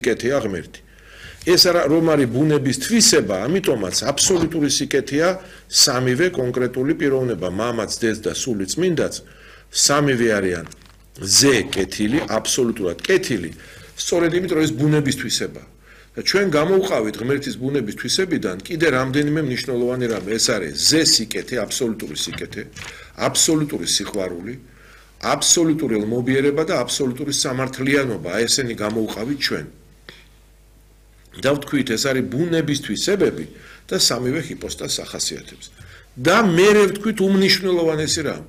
სიკეთეა ღმერთი. ეს რომ არის ბუნების თვისება, ამიტომაც აბსოლუტური სიკეთეა სამივე კონკრეტული პიროვნება, მამაც, დედაც და სული წმინდაც, სამივე არიან ზე კეთილი, აბსოლუტურად კეთილი, სწორედ იმიტომ რომ ეს ბუნების თვისება. და ჩვენ გამოვყავით ღმერთის ბუნების თვისებიდან კიდე რამდენიმე მნიშვნელოვანი რამ, ეს არის ზე სიკეთე, აბსოლუტური სიკეთე, აბსოლუტური სიყვარული, აბსოლუტური ელმობიერება და აბსოლუტური სამართლიანობა, ესენი გამოვყავით ჩვენ. და ვთქვით, ეს არის ბუნების თვისებები და სამივე ჰიპოსტაზს ახასიათებს. და მერე ვთქვით უმნიშვნელოვანესი რამ.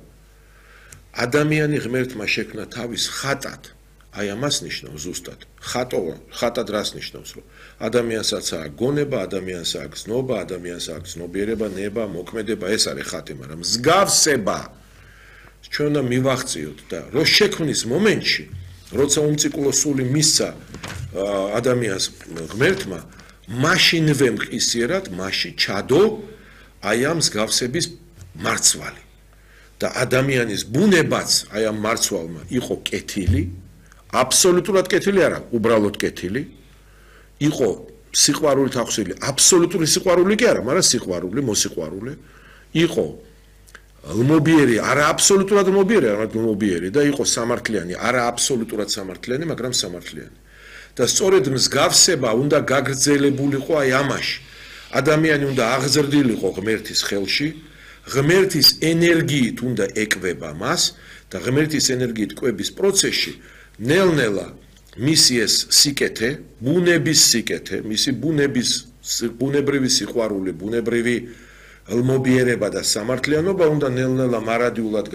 ადამიანი ღმერთმა შექმნა თავის ხატად. აი ამას ნიშნავს ზუსტად. ხატად რას ნიშნავს, რომ ადამიანსაც აქვს გონება, ადამიანს აქვს ცნობა, ადამიანს აქვს ცნობიერება, ნება, მოქმედება, ეს არის ხატი, მაგრამ მსგავსება ჩვენ უნდა მივახციოთ და რო შექმნის მომენტში, როცა უმწიკულო სული მისცა ადამიანს ღმერთმა, მაშინვე მყისიერად, მაშინ ჩადო აი ამ მსგავსების მარცვალი. და ადამიანის ბუნებაც აი ამ მარცვალმა იყო კეთილი, აბსოლუტურად კეთილი არა, უბრალოდ კეთილი, იყო სიყვარულით ახსილი, აბსოლუტური სიყვარული კი არა, მაგრამ სიყვარული, მოსიყვარული, იყო ლმობიერი, არა აბსოლუტურად ლმობიერი, მაგრამ ლმობიერი და იყო სამართლიანი, არა აბსოლუტურად სამართლიანი, მაგრამ სამართლიანი. და სწორედ მსგავსება უნდა გაგრძელებულიყო აი ამაში. ადამიანი უნდა აღზრდილიყო ღმერთის ხელში, ღმერთის ენერგიით უნდა ეკვება მას და ღმერთის ენერგიით კვების პროცესში ნელ-ნელა მისი ეს სიკეთე, ბუნების სიკეთე, მისი ბუნებრივი სიყვარული, ბუნებრივი ელმობიერება და სამართლიანობა უნდა ნელ-ნელა მარადიულად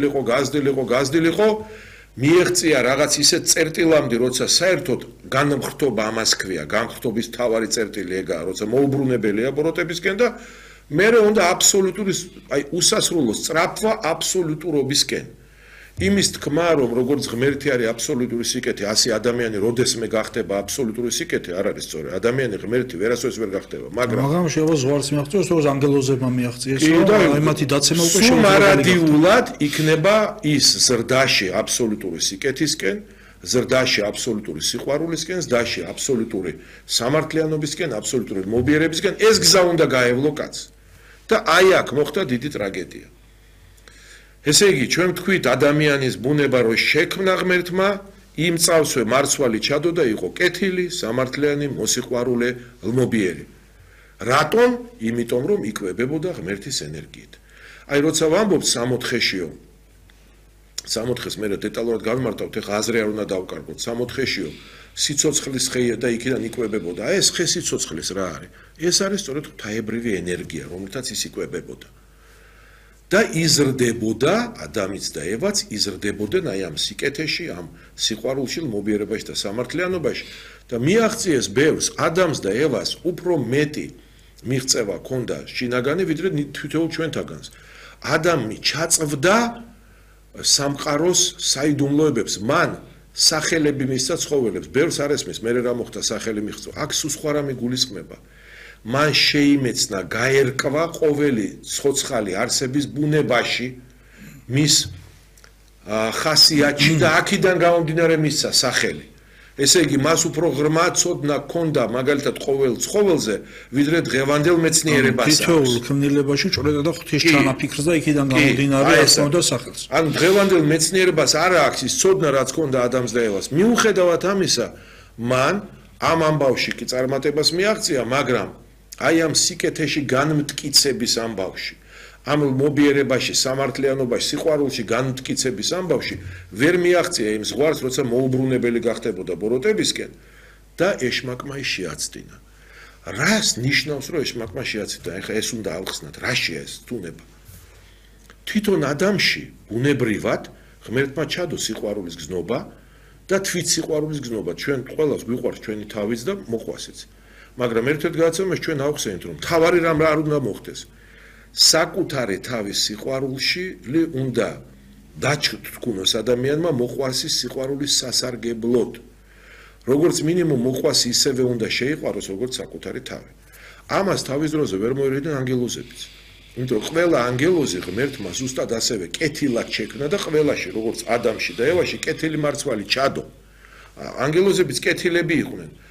გაზრდილიყო, მიეღწია რაღაც ისეთ წერტილამდე, როცა საერთოდ განმხრთობა ამას ქვია, განმხრთობის თავარი წერტილი ეგაა, როცა მოუბრუნებელია ბოროტებისკენ და მერე უნდა აბსოლუტური, აი უსასრულო სწრაფვა აბსოლუტურობისკენ. იმის თქმა, რომ როგორც ღმერთი არის აბსოლუტური სიკეთე, ასე ადამიანი როდესმე გახდება აბსოლუტური სიკეთე, არ არის სწორი. ადამიანი ღმერთი ვერასოდეს ვერ გახდება, მაგრამ შეიძლება ზღვარს მიაღწიოს, როგორც ანგელოზებმა მიაღწიეს, რომ იმათი დაცემა უკვე შეიძლება. მარადიულად იქნება ის ზრდაში აბსოლუტური სიკეთისკენ, ზრდაში აბსოლუტური სიყვარულისკენ, ზრდაში აბსოლუტური სამართლიანობისკენ, აბსოლუტური მობიერებისკენ, ეს გზა უნდა გაევლო კაცს. და აი აქ მოხდა დიდი ტრაგედია. ესე იგი, ჩვენ ვთქვით, ადამიანის ბუნება რო შექმნა ღმერთმა, იმ წავსვე მარცვალი ჩადო და იყო კეთილი, სამართლიანი, მოსიყვარულე, ლმობიერი. რატომ? იმიტომ რომ იკვებებოდა ღმერთის ენერგიით. აი როცა ვამბობთ 64-შეო, 64-ს მე დეტალურად გავიმართავთ, ეხლა აზრი არ უნდა დავკარგოთ, 64-შეო, სიცოცხლის ხეია და იქიდან იკვებებოდა. აი ეს ხე სიცოცხლის რა არის? ეს არის სწორედ ღვთაებრივი ენერგია, რომელთაც ის იკვებებოდა. და იზრდებოდა, ადამიანს და ევაც იზრდებოდნენ აი ამ სიკეთეში, ამ სიყვარულში, ლმობიერებაში და სამართლიანობაში და მიაღწიეს ბევრს ადამიანს და ევას უფრო მეტი მიღწევა ჰქონდა შინაგანი, ვიდრე თითოეულ ჩვენთაგანს. ადამი ჩაწვდა სამყაროს საიდუმლოებებს, მან სახელები მისცა ცხოველებს, ბევრს არ ესმის, მე რა მოხდა სახელი მიღწვა. აქ სხვა რამე გულისხმება. მან შეიმეცნა გაერკვა ყოველი ცოცხალი არსების ბუნებაში, მის ხასიათში და აქედან გამომდინარე მისცა სახელი. ესე იგი, მას უფრო ღრმა ცოდნა ჰქონდა მაგალითად ყოველ ცხოველზე, ვიდრე დღევანდელ მეცნიერებას. თითოეულ ქმნილებაში ჭრედა და ღვთის ჩანაფიქრს და იქიდან გამომდინარე ასწავლდა სახელს. ანუ დღევანდელ მეცნიერებას არ აქვს ის ცოდნა, რაც ჰქონდა ადამიანს და ევას. მიუხედავად ამისა, მან ამ ამბავში კი წარმატებას მიაღწია, მაგრამ აი ამ სიკეთეში განმტკიცების ამბავში, ამ მობიერებაში, სამართლიანობაში, სიყვარულში განმტკიცების ამბავში ვერ მიაღწია იმ ზღვარს, როცა მოუბრუნებელი გახდებოდა ბოროტებისკენ და ეშმაკმა შეაცდინა. რას ნიშნავს, რომ ეშმაკმა შეაცდინა? ეხლა ეს უნდა ავხსნათ, რაშია ეს თუნება? თვითონ ადამიანში ბუნებრივად ღმერთმა ჩადო სიყვარულის გზნობა და თვით სიყვარულის გზნობა. ჩვენ ყველას გვიყვარს ჩვენი თავიც და მოყვასიც. მაგრამ ერთ-ერთ გადაცემაში ჩვენ ავხსენეთ, რომ თავარი რამ არ უნდა მოხდეს. საკუთარი თავის სიყვარულში უნდა დაჩქუნოს ადამიანმა მოყვასის სიყვარულის სასარგებლოდ. როგორც მინიმუმ მოყვასი ისევე უნდა შეიყვაროს, როგორც საკუთარი თავი. ამას თავის დროზე ვერ მოერიდენ ანგელოზებიც. იმიტომ რომ ყველა ანგელოზი ღმერთმა ზუსტად ასევე კეთილად შექმნა და ყველაში, როგორც ადამიანში და ევაში, კეთილი მარცვალი ჩადო. ანგელოზებიც კეთილები იყვნენ.